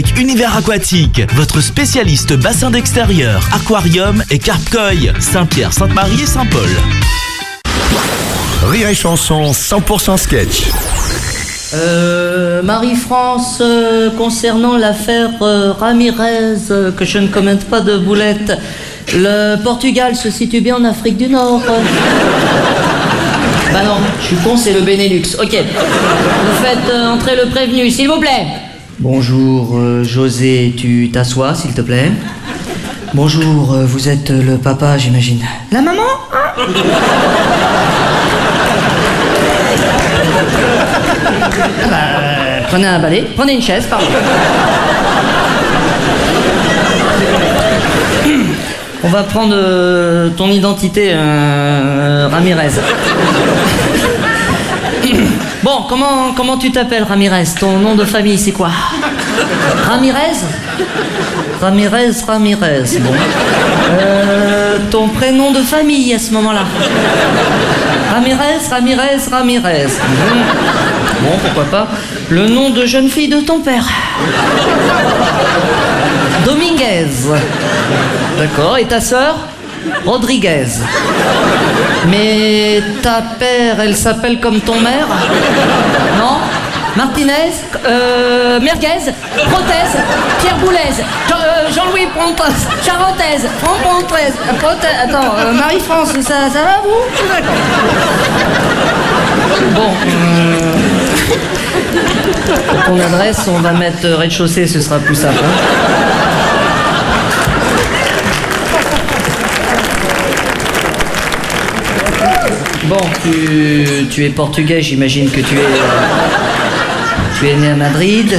Univers aquatique, votre spécialiste bassin d'extérieur, aquarium et carpe-koi, Saint-Pierre, Sainte-Marie et Saint-Paul. Rire et chanson 100% sketch. Marie-France, concernant l'affaire Ramirez, que je ne commente pas de boulette, le Portugal se situe bien en Afrique du Nord. Bah non, je suis con, c'est le Benelux. Ok, vous faites entrer le prévenu, s'il vous plaît. Bonjour, José, tu t'assois, s'il te plaît. Bonjour, vous êtes le papa, j'imagine. La maman, hein? Prenez un balai, prenez une chaise, pardon. On va prendre ton identité, Ramirez. Bon, comment tu t'appelles, Ramirez? Ton nom de famille, c'est quoi? Ramirez? Ramirez. Bon. Ton prénom de famille à ce moment-là? Ramirez. Bon, pourquoi pas. Le nom de jeune fille de ton père? Dominguez. D'accord, et ta sœur? Rodriguez. Mais ta père, elle s'appelle comme ton mère? Non? Martinez? Merguez? Prothèse? Pierre Boulez? Jean-Louis Pontaise? Charentaise? Pontaise? Attends, Marie-France, ça va vous? D'accord. Bon, pour ton adresse, on va mettre rez-de-chaussée, ce sera plus simple. Hein. Bon, tu es portugais, j'imagine que tu es né à Madrid.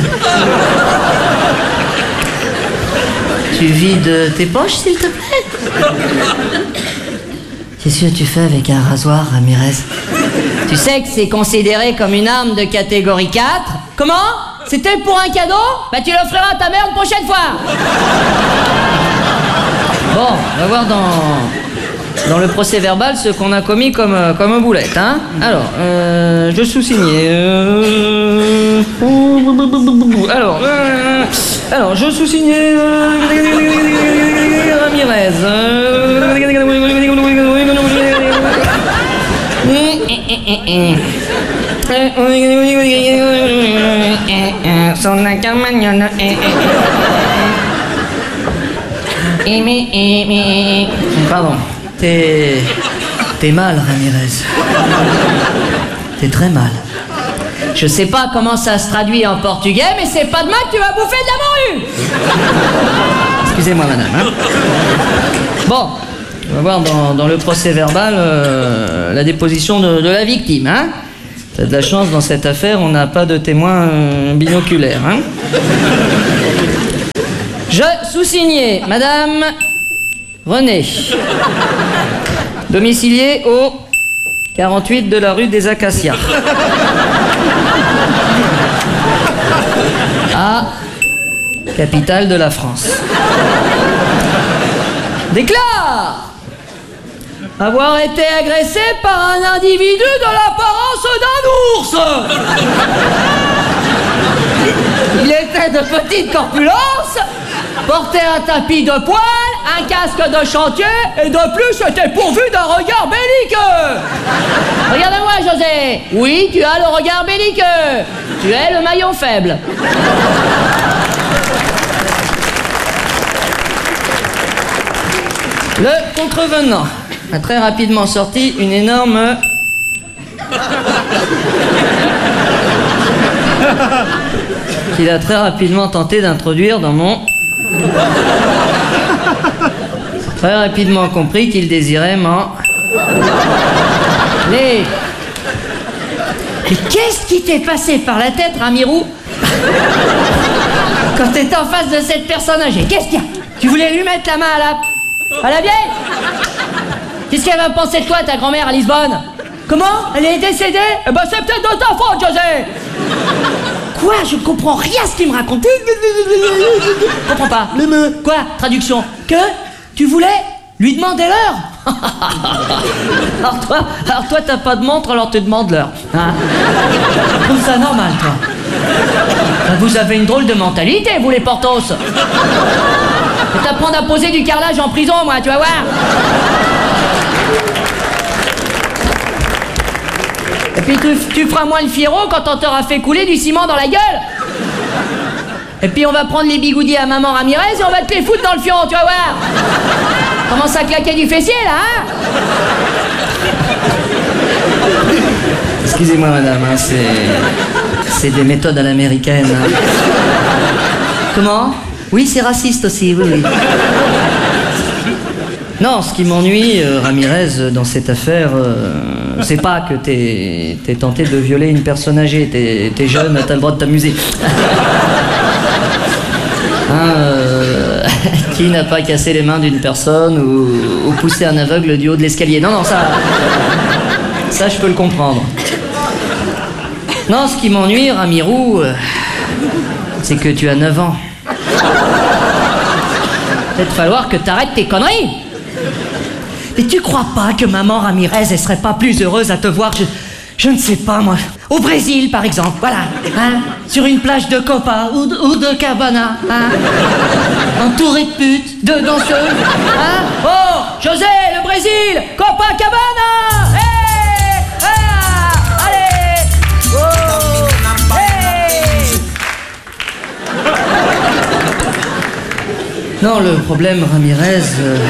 Tu vides tes poches, s'il te plaît? Qu'est-ce que tu fais avec un rasoir, Ramirez? Tu sais que c'est considéré comme une arme de catégorie 4. Comment? C'était pour un cadeau? Bah tu l'offriras à ta mère une prochaine fois. Bon, on va voir dans le procès verbal ce qu'on a commis comme boulette, hein. Alors, je sous-signais. Alors, je sous-signais Ramirez. Pardon. T'es mal, Ramirez. T'es très mal. Je sais pas comment ça se traduit en portugais, mais c'est pas demain que tu vas bouffer de la morue. Excusez-moi, madame. Hein. Bon, on va voir dans le procès verbal la déposition de la victime. Hein. T'as de la chance, dans cette affaire, on n'a pas de témoin binoculaire. Hein. Je sous-signais, madame Renée, domiciliée au 48 de la rue des Acacias. À capitale de la France. Déclare avoir été agressé par un individu de l'apparence d'un ours. Il était de petite corpulence, portait un tapis de poil, un casque de chantier et de plus était pourvu d'un regard belliqueux. Regarde-moi, José. Oui, tu as le regard belliqueux. Tu es le maillon faible. Le contrevenant a très rapidement sorti une énorme... qu'il a très rapidement tenté d'introduire dans mon... Très rapidement compris qu'il désirait m'en... Mais qu'est-ce qui t'est passé par la tête, Ramirou? Quand t'étais en face de cette personne âgée, qu'est-ce qu'il y a? Tu voulais lui mettre la main à la vieille? Qu'est-ce qu'elle va penser de toi, ta grand-mère, à Lisbonne? Comment? Elle est décédée? Eh ben c'est peut-être de ta faute, José. Quoi? Je comprends rien à ce qu'il me racontait. Je comprends pas. Quoi? Traduction. Que? Tu voulais lui demander l'heure? Alors toi, t'as pas de montre, alors tu demandes l'heure. Hein? Je trouve ça normal, toi. Ben, vous avez une drôle de mentalité, vous les Porthos. Je vais t'apprendre à poser du carrelage en prison, moi, tu vas voir. Et puis tu feras moins le fiero quand on t'aura fait couler du ciment dans la gueule. Et puis on va prendre les bigoudis à maman Ramirez et on va te les foutre dans le fion, tu vas voir. Commence à claquer du fessier, là, hein. Excusez-moi, madame, hein, c'est des méthodes à l'américaine. Hein. Comment? Oui, c'est raciste aussi, oui, oui. Non, ce qui m'ennuie, Ramirez, dans cette affaire, c'est pas que t'es tenté de violer une personne âgée. T'es jeune, t'as le droit de t'amuser. Hein, qui n'a pas cassé les mains d'une personne ou poussé un aveugle du haut de l'escalier? Non, ça je peux le comprendre. Non, ce qui m'ennuie, Ramirou, c'est que tu as 9 ans. Peut-être falloir que t'arrêtes tes conneries. Et tu crois pas que maman Ramirez, elle serait pas plus heureuse à te voir, je ne sais pas moi, au Brésil par exemple, voilà, hein, sur une plage de Copa ou de Cabana, hein, entourée de putes, de danseuses, hein. Oh, José, le Brésil, Copacabana, hey, ah, allez, oh, hey. Non, le problème, Ramirez,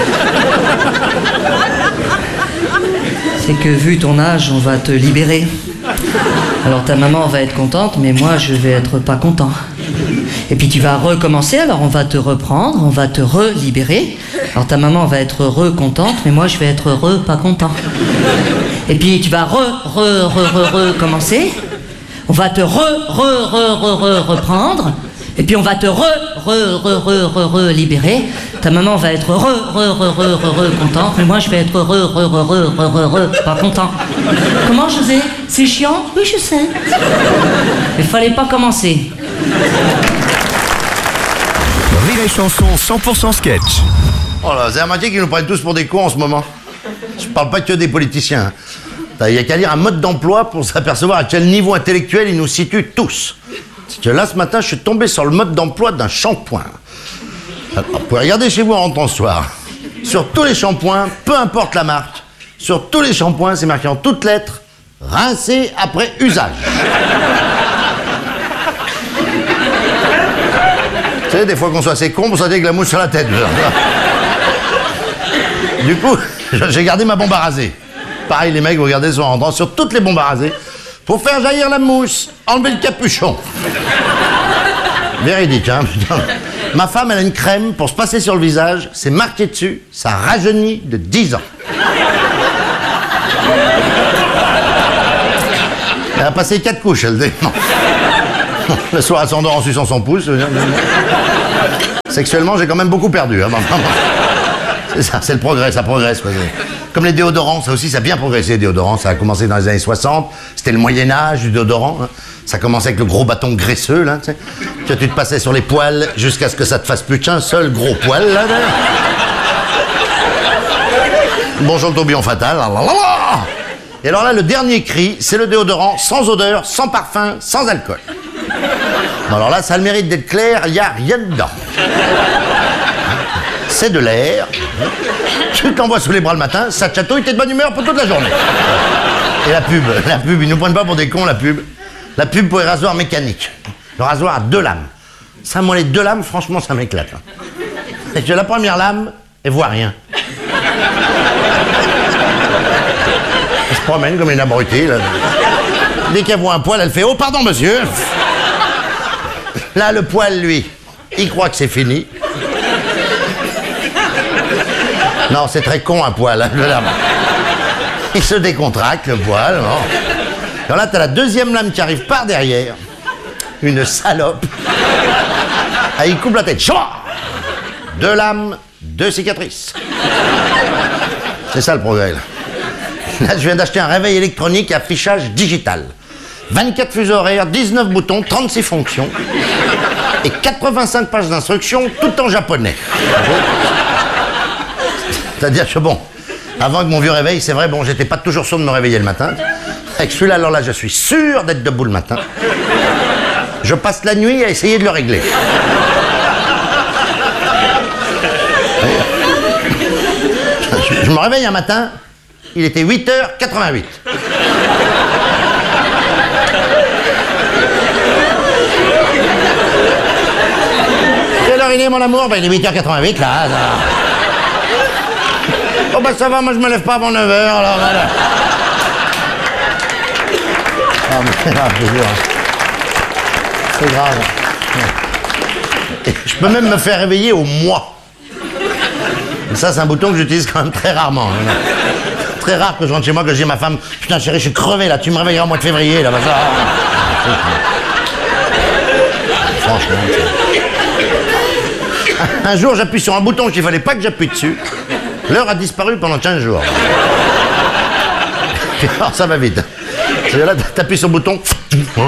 c'est que vu ton âge, on va te libérer. Alors ta maman va être contente, mais moi je vais être pas content. Et puis tu vas recommencer, alors on va te reprendre, on va te relibérer. Alors ta maman va être contente, mais moi je vais être pas content. Et puis tu vas recommencer. On va te reprendre. Et puis on va te libérer. Ta maman va être contente, mais moi je vais être pas content. Comment, José? C'est chiant? Oui, je sais. Il fallait pas commencer. Rire et chanson 100% sketch. Oh là, vous avez remarqué qu'ils nous prennent tous pour des cons en ce moment. Je parle pas que des politiciens. Il y a qu'à lire un mode d'emploi pour s'apercevoir à quel niveau intellectuel ils nous situent tous. Parce que là, ce matin, je suis tombé sur le mode d'emploi d'un shampoing. Alors, vous pouvez regarder chez vous en rentrant ce soir. Sur tous les shampoings, peu importe la marque, sur tous les shampoings, c'est marqué en toutes lettres, rincé après usage. Vous savez, des fois qu'on soit assez con pour sortir avec la mouche sur la tête. Du coup, j'ai gardé ma bombe à raser. Pareil, les mecs, vous regardez en rentrant sur toutes les bombes à raser. Pour faire jaillir la mousse, enlever le capuchon. Véridique, hein, putain. Ma femme, elle a une crème pour se passer sur le visage. C'est marqué dessus, ça rajeunit de 10 ans. Elle a passé 4 couches, elle dit. Le soir, elle s'endort en suçant son pouce. Sexuellement, j'ai quand même beaucoup perdu. Hein. C'est ça, c'est le progrès, ça progresse. Quoi. Comme les déodorants, ça aussi, ça a bien progressé, les déodorants. Ça a commencé dans les années 60. C'était le Moyen-Âge du déodorant. Hein. Ça commençait avec le gros bâton graisseux, là, tu sais. Que tu te passais sur les poils jusqu'à ce que ça te fasse plus qu'un seul gros poil, là. Bonjour le tourbillon fatal. Et alors là, le dernier cri, c'est le déodorant sans odeur, sans parfum, sans alcool. Bon, alors là, ça a le mérite d'être clair, il n'y a rien dedans. C'est de l'air. Tu t'envoies sous les bras le matin, ça te chatouille, t'es de bonne humeur pour toute la journée. Et la pub, ils nous prennent pas pour des cons, la pub. La pub pour les rasoirs mécaniques. Le rasoir à 2 lames. Ça, moi, les 2 lames, franchement, ça m'éclate. Et que la première lame, elle voit rien. Elle se promène comme une abrutie, là. Dès qu'elle voit un poil, elle fait « Oh, pardon, monsieur !» Là, le poil, lui, il croit que c'est fini. Non, c'est très con, un poil, hein, le lame. Il se décontracte, le poil, non. Alors là, t'as la deuxième lame qui arrive par derrière. Une salope. Ah, il coupe la tête. Chouah ! 2 lames, 2 cicatrices. C'est ça le progrès, là. Là, je viens d'acheter un réveil électronique à affichage digital. 24 fuseaux horaires, 19 boutons, 36 fonctions. Et 85 pages d'instructions, tout en japonais. C'est-à-dire que bon, avant que mon vieux réveil, c'est vrai, bon, j'étais pas toujours sûr de me réveiller le matin. Avec celui-là, alors là, je suis sûr d'être debout le matin. je passe la nuit à essayer de le régler. Je me réveille un matin, il était 8h88. Quelle heure il est, mon amour? Ben, il est 8h88, là. Oh, ben, ça va, moi, je me lève pas avant 9h, alors voilà. Ah, mais c'est grave, je jure. C'est grave. Et je peux même me faire réveiller au mois. Et ça, c'est un bouton que j'utilise quand même très rarement. Très rare que je rentre chez moi, que je dis à ma femme, putain, chérie, je suis crevé, là, tu me réveilleras au mois de février, là, bah ça. Franchement. Un jour, j'appuie sur un bouton qu'il fallait pas que j'appuie dessus. L'heure a disparu pendant 15 jours. Alors, ça va vite. Là, t'appuies sur le bouton. Oh,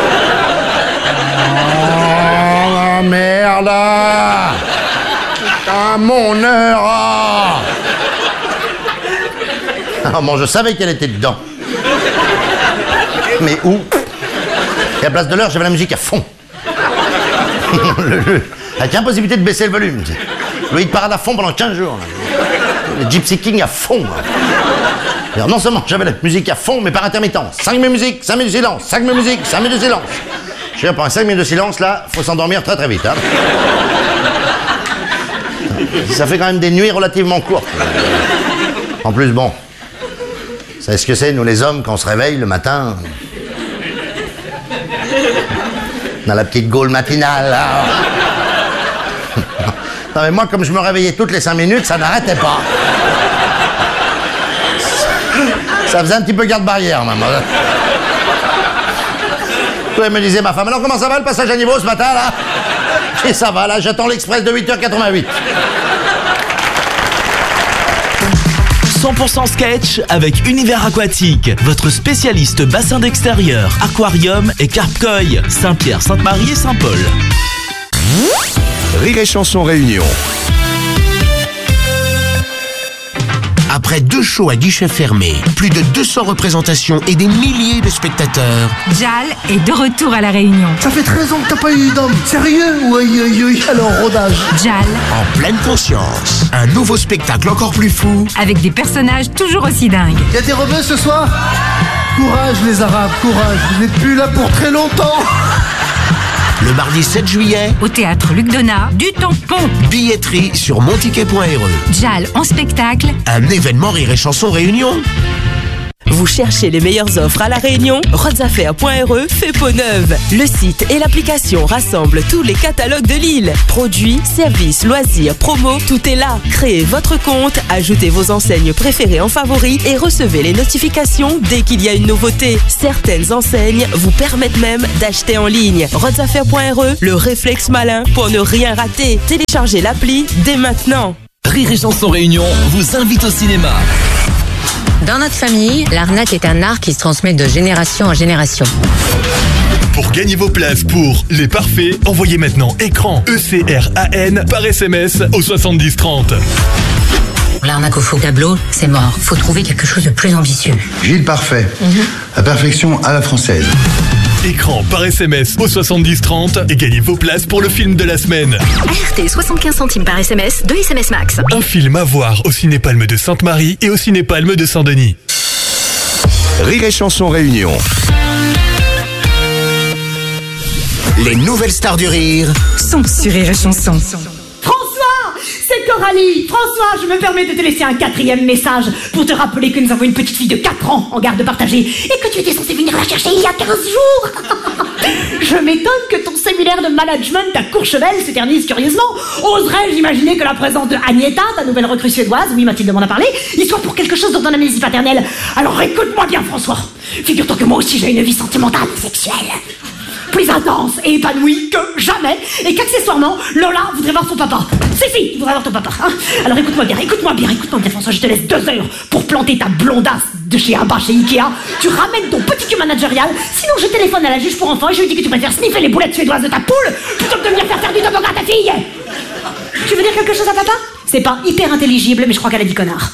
merde! Putain, mon heure! Alors, bon, je savais qu'elle était dedans. Mais où? Et à la place de l'heure, j'avais la musique à fond. Avec impossibilité de baisser le volume. Le hit parade à fond pendant 15 jours. Le Gypsy King à fond. Alors, non seulement j'avais la musique à fond, mais par intermittence. 5 minutes de musique, 5 minutes de silence. 5 minutes de musique, 5 minutes de silence. Je sais pas, pendant 5 minutes de silence, là, faut s'endormir très très vite. Hein. Ça fait quand même des nuits relativement courtes. En plus, bon, vous savez ce que c'est, nous les hommes, quand on se réveille le matin? On a la petite gaule matinale, là. Non mais moi, comme je me réveillais toutes les 5 minutes, ça n'arrêtait pas. Ça faisait un petit peu garde-barrière, maman. Elle me disait, ma femme, alors comment ça va le passage à niveau ce matin, là? Et ça va, là, j'attends l'express de 8h88. 100% sketch avec Univers Aquatique, votre spécialiste bassin d'extérieur, aquarium et carpe-koi, Saint-Pierre, Sainte-Marie et Saint-Paul. Rire et Chanson Réunion. Après 2 shows à guichet fermé, plus de 200 représentations et des milliers de spectateurs, Jal est de retour à La Réunion. Ça fait 13 ans que t'as pas eu d'homme. Sérieux? Oui. Alors, rodage. Jal, en pleine conscience, un nouveau spectacle encore plus fou, avec des personnages toujours aussi dingues. Y'a des rebeux ce soir? Courage les Arabes, courage. Vous n'êtes plus là pour très longtemps. le mardi 7 juillet, Au théâtre Luc Donat, du tampon. billetterie sur monticket.re. Jal en spectacle. Un événement Rire et Chanson Réunion. Vous cherchez les meilleures offres à La Réunion? Rodsaffaires.re fait peau neuve. Le site et l'application rassemblent tous les catalogues de l'île. Produits, services, loisirs, promos, tout est là. Créez votre compte, ajoutez vos enseignes préférées en favoris et recevez les notifications dès qu'il y a une nouveauté. Certaines enseignes vous permettent même d'acheter en ligne. Rodsaffaires.re, le réflexe malin pour ne rien rater. Téléchargez l'appli dès maintenant. Rire et Chanson Réunion vous invite au cinéma. Dans notre famille, l'arnaque est un art qui se transmet de génération en génération. Pour gagner vos places pour Les Parfaits, envoyez maintenant écran ECRAN par SMS au 70 30. L'arnaque au faux tableau, c'est mort. Faut trouver quelque chose de plus ambitieux. Gilles Parfait. La perfection à la française. Écran par SMS au 70 30 et gagnez vos places pour le film de la semaine. ART 75 centimes par SMS, 2 SMS max. Un film à voir au Cinépalme de Sainte-Marie et au Cinépalme de Saint-Denis. Rire et Chanson Réunion. Les nouvelles stars du rire Sont sur Rire et Chanson. François, c'est Coralie. François, je me permets de te laisser un 4e message pour te rappeler que nous avons une petite fille de 4 ans en garde partagée et que tu étais censé venir la chercher il y a 15 jours. Je m'étonne que ton séminaire de management à Courchevel s'éternise curieusement. Oserais-je imaginer que la présence de Agneta, ta nouvelle recrue suédoise, oui Mathilde m'en a parlé, y soit pour quelque chose dans ton amnésie paternelle. Alors écoute-moi bien François. Figure-toi que moi aussi j'ai une vie sentimentale et sexuelle. Plus intense et épanouie que jamais, et qu'accessoirement, Lola voudrait voir son papa. Tu voudrais voir ton papa, hein. Alors écoute-moi bien, François, je te laisse 2 heures pour planter ta blondasse de chez Abba, chez Ikea. Tu ramènes ton petit cul managérial, sinon je téléphone à la juge pour enfants et je lui dis que tu préfères sniffer les boulettes suédoises de ta poule plutôt que de venir faire du toboggan à ta fille. Tu veux dire quelque chose à papa? C'est pas hyper intelligible, mais je crois qu'elle a dit connard.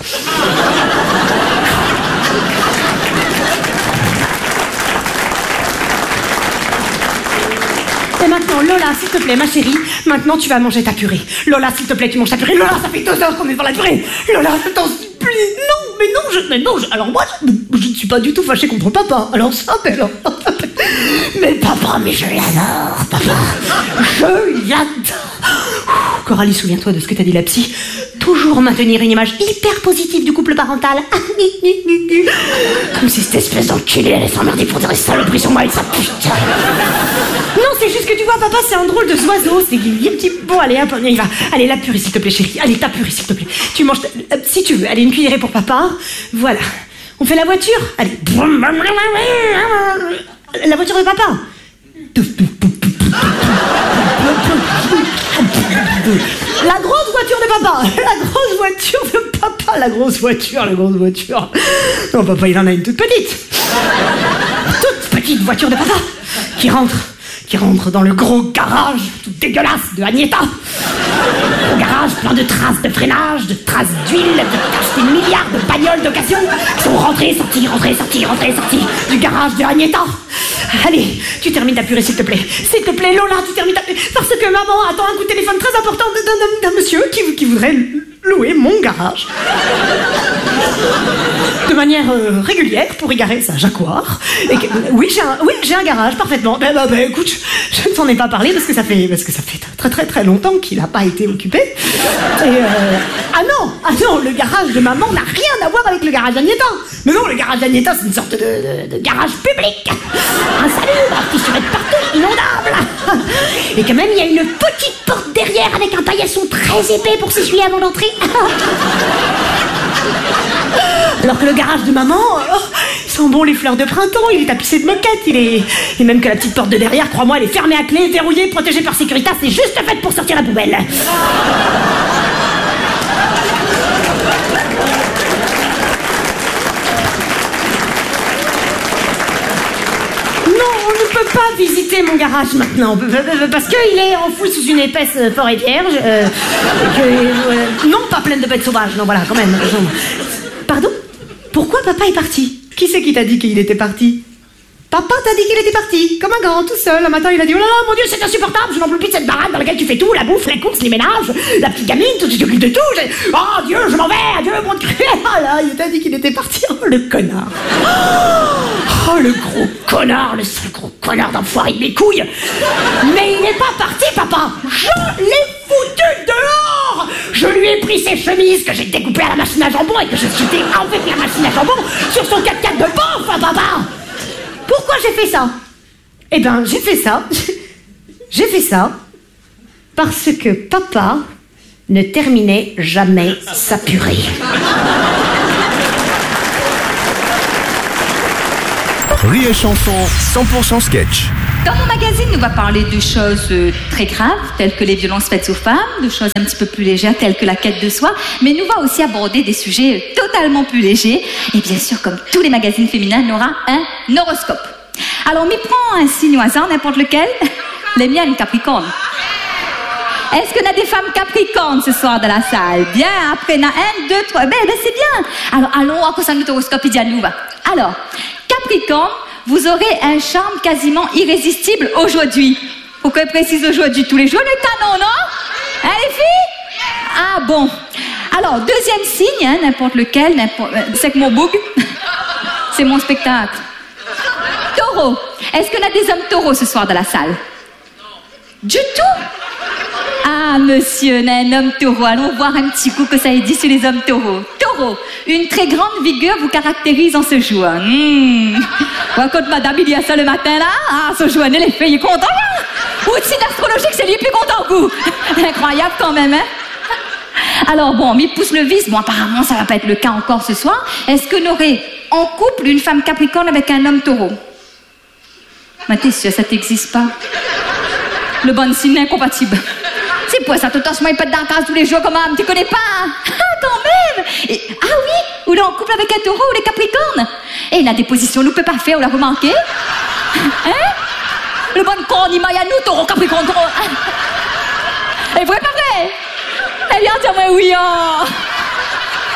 non, Lola, s'il te plaît, ma chérie, maintenant tu vas manger ta purée. Lola, s'il te plaît, tu manges ta purée. Lola, ça fait 2 heures qu'on est dans la purée. Lola, je t'en supplie. Alors moi, je ne suis pas du tout fâchée contre papa. Alors ça, mais alors... Mais papa, mais je l'adore, papa. Je l'adore. Coralie, souviens-toi de ce que t'as dit la psy. Toujours maintenir une image hyper positive du couple parental. Comme si cette espèce d'enculé allait s'emmerder pour dire des saloperies sur moi et sa putain. Non, c'est juste que tu vois, papa, c'est un drôle de oiseau. C'est un petit... Bon, allez, hop, on y va. Allez, la purée, s'il te plaît, chérie. Allez, ta purée, s'il te plaît. Tu manges... Si tu veux, allez, une cuillerée pour papa. Voilà. On fait la voiture. Allez. La voiture de papa. La grosse voiture de papa. La grosse voiture de papa. La grosse voiture. Non, papa, il en a une toute petite. Toute petite voiture de papa. Qui rentre dans le gros garage tout dégueulasse de Agneta. Un garage plein de traces de freinage, de traces d'huile, de taches des milliards de bagnoles d'occasion qui sont rentrées, sorties du garage de Agneta. Allez, tu termines ta purée, s'il te plaît. S'il te plaît, Lola, tu termines ta purée. Parce que maman attend un coup de téléphone très important d'un monsieur qui voudrait louer mon garage. De manière régulière pour y garer sa Jaguar. Oui, j'ai un garage, parfaitement. Écoute, je ne t'en ai pas parlé parce que ça fait très très très longtemps qu'il n'a pas été occupé. Et ah non, le garage de maman n'a rien à voir avec le garage d'Agneta. Mais non, le garage d'Agneta, c'est une sorte de garage public. Insalubre, fissuré de partout, inondable. Et quand même, il y a une petite porte derrière avec un paillasson très épais pour s'essuyer avant d'entrer. Alors que le garage de maman, il sent bon les fleurs de printemps, il est tapissé de moquettes, et même que la petite porte de derrière, crois-moi, elle est fermée à clé, verrouillée, protégée par Securitas, c'est juste faite pour sortir la poubelle. Pas visiter mon garage maintenant parce qu'il est enfoui sous une épaisse forêt vierge non pas pleine de bêtes sauvages, non voilà quand même. Pardon? Pourquoi papa est parti? Qui c'est qui t'a dit qu'il était parti? Papa t'a dit qu'il était parti, comme un grand, tout seul. Un matin, il a dit: oh là là, mon Dieu, c'est insupportable, je n'en peux plus de cette baraque dans laquelle tu fais tout, la bouffe, les courses, les ménages, la petite gamine, tu t'occupes de tout. Oh Dieu, je m'en vais, adieu, mon Dieu. Ah là, il t'a dit qu'il était parti. Oh, le connard. Oh, le gros connard, le seul gros connard d'enfoiré de mes couilles. Mais il n'est pas parti, papa. Je l'ai foutu dehors. Je lui ai pris ses chemises que j'ai découpées à la machine à jambon et que j'ai jeté avec la machine à jambon sur son 4x4 de bouffe, papa. Pourquoi j'ai fait ça? Eh ben, j'ai fait ça parce que papa ne terminait jamais sa purée. Rire et chanson, 100% sketch. Dans mon magazine, nous va parler de choses très graves, telles que les violences faites aux femmes, de choses un petit peu plus légères, telles que la quête de soi, mais nous va aussi aborder des sujets totalement plus légers. Et bien sûr, comme tous les magazines féminins, il y aura un horoscope. Alors, on m'y prend un signe au hasard, n'importe lequel. Les miennes, Capricorne. Est-ce qu'on a des femmes Capricornes ce soir dans la salle? Bien, après, on a 1, 2, 3, ben c'est bien. Alors, allons, à quoi ça nous horoscope, il dit à nous, va. Alors, Capricorne, vous aurez un charme quasiment irrésistible aujourd'hui. Pourquoi précise aujourd'hui? Tous les jours, le canon, non? Hein, les filles? Ah bon. Alors, deuxième signe, hein, n'importe lequel, c'est que mon boug, c'est mon spectacle. Taureau, est-ce qu'on a des hommes taureaux ce soir dans la salle? Du tout? Ah, monsieur, on a un homme taureau. Allons voir un petit coup que ça est dit sur les hommes taureaux. Taureau, une très grande vigueur vous caractérise en ce jour. Quand madame, il y a ça le matin, là. Ah, ce jour, les filles, il est content. Outil d'astrologique, c'est lui plus content que vous. Incroyable quand même, hein. Alors, bon, il pousse le vice. Bon, apparemment, ça va pas être le cas encore ce soir. Est-ce qu'on aurait en couple une femme capricorne avec un homme taureau? Mais t'es sûr, ça t'existe pas? Le bon signe incompatible. C'est quoi ça, tout le temps, il pète dans la case tous les jours comme âme, tu connais pas? Ah, quand même! Ah oui, ou là en couple avec un taureau ou les capricornes. Et il a des positions, nous peut pas faire, ou l'a remarqué? Hein? Le bon con, il maille à nous, taureau, capricorne, taureau. C'est vrai, pas vrai? Eh bien, tiens-moi, oui, oh.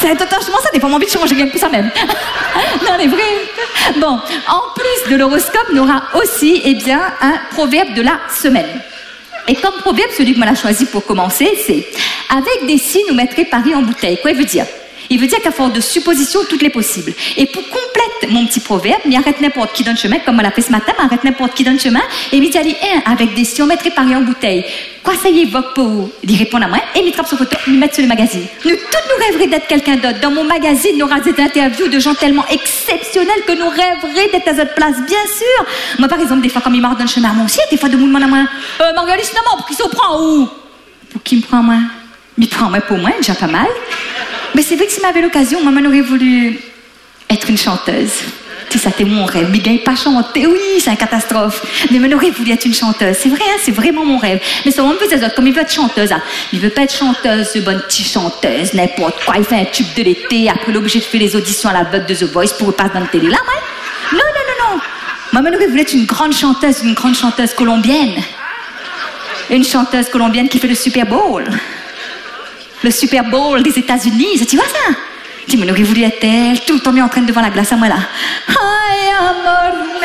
C'est totalement ça, des fois, j'ai envie de changer rien que ça même. Non, les vrais. Bon, en plus de l'horoscope, on aura aussi, eh bien, un proverbe de la semaine. Et comme proverbe, celui que moi l'a choisi pour commencer, c'est « Avec des si, nous mettrait Paris en bouteille ». Quoi il veut dire? Il veut dire qu'à force de suppositions, toutes les possibles. Et pour complète mon petit proverbe, il arrête n'importe qui dans le chemin, comme on l'a fait ce matin, il arrête n'importe qui dans le chemin, et il dit « Avec des si, on mettrait Paris en bouteille ». Quoi ça y évoque pour vous? Il répond à moi, et il trappe son photo, il met sur le magazine. Nous toutes nous rêverions d'être quelqu'un d'autre. Dans mon magazine, il y aura des interviews de gens tellement exceptionnels que nous rêverions d'être à cette place, bien sûr. Moi, par exemple, des fois, comme il marche dans le chemin, moi aussi, des fois, de monde à moi. Marguerite, finalement, pour qui s'en prend où? Pour qui me prend moi? Mais prend moi pour moi, déjà pas mal. Mais c'est vrai que si m'avait l'occasion, moi, j'aurais voulu être une chanteuse. Si ça c'était mon rêve, mais gagne pas chanter, oui, c'est une catastrophe. Mais j'aurais voulu être une chanteuse, c'est vrai, hein, c'est vraiment mon rêve. Mais ça, on me fait ça, comme il veut être chanteuse, hein. Il veut pas être chanteuse, bonne petite chanteuse, n'importe quoi. Il fait un tube de l'été, après il est obligé de faire les auditions à la veuve de The Voice pour passer dans la télé. Là, ouais. Non. Moi, j'aurais voulu être une grande chanteuse colombienne. Une chanteuse colombienne qui fait le Super Bowl. Le Super Bowl des États-Unis, tu vois ça? Tu m'en aurais voulu être elle, tout le temps bien en train devant la glace à moi là. Ay, amor, me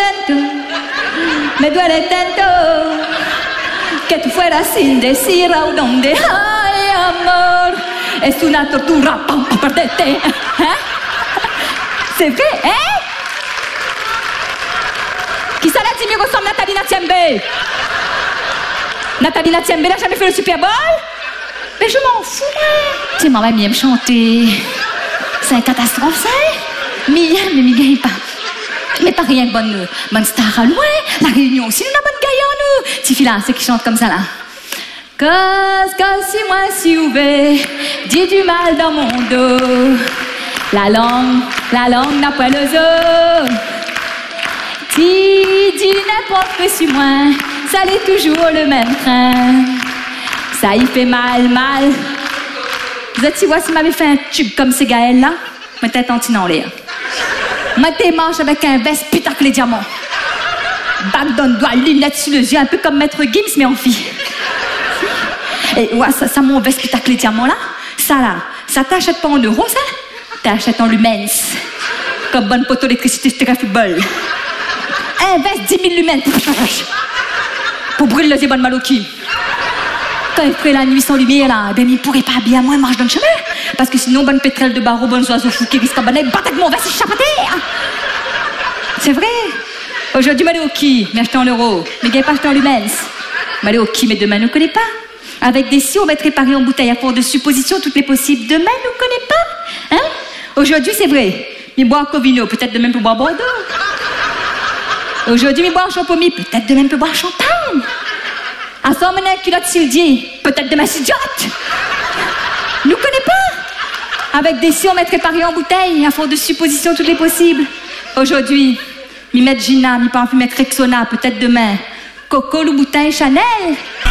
duele tanto, que tu fueras sin decir a dónde. Ay, amor, es una tortura para perderte. Hein? C'est vrai, hein? Qui ça là, tu me ressemble Nathalie Natiembe? Nathalie Natiembe n'a jamais fait le Super Bowl? Mais je m'en fous, moi. Tu sais, maman aime chanter. C'est une catastrophe, ça. Mais m'y gagne pas. Mais pas rien que bonne star à loin. La Réunion aussi, nous avons bonne gaille en nous. Ces filles-là, c'est qui chantent comme ça, là. Cause si moi si ouvert, dis du mal dans mon dos. La langue n'a pas le zoo. Dis n'importe que sur moi, ça l'est toujours le même train. Ça y fait mal. Vous êtes si vois si m'avait fait un tube comme ces Gaël-là, ma tête en tinant l'air. Ma tête marche avec un veste putain que les diamants. Bague dans le doigt, lunettes sur les yeux, un peu comme Maître Gims, mais en fille. Et ouais, ça mon veste putain que les diamants là, ça t'achète pas en euros, ça? T'achètes en lumens. Comme bonne poteau d'électricité sur terrain football. Un veste 10 000 lumens. Pour brûler les bonnes maloquis. Quand il ferait la nuit sans lumière, là, ben il pourrait pas bien moins marcher dans le chemin. Parce que sinon, bonne pétrole de barreau, bonnes oiseaux fous qui risquent à battre avec mon veste échappé. C'est vrai. Aujourd'hui, m'allez au qui? Mais acheter en euros. Mais gagne pas acheter en lumens. M'allez au qui? Mais demain, ne connaît pas. Avec des si, on mettrait Paris en bouteille à force de suppositions, toutes les possibles. Demain, ne connaît pas. Hein? Aujourd'hui, c'est vrai. Mais boire Covino, peut-être demain pour boire Bordeaux. Aujourd'hui, mais boire Champomy, peut-être demain pour boire Champagne. À ça, on a un culotte Sildier, peut-être demain Sidiote. Nous connaît pas. Avec des si, on mettrait Paris en bouteille, à force de suppositions, toutes les possibles. Aujourd'hui, mi mettre Gina, mi pas mettre Rexona, peut-être demain. Coco ou bouteille Chanel.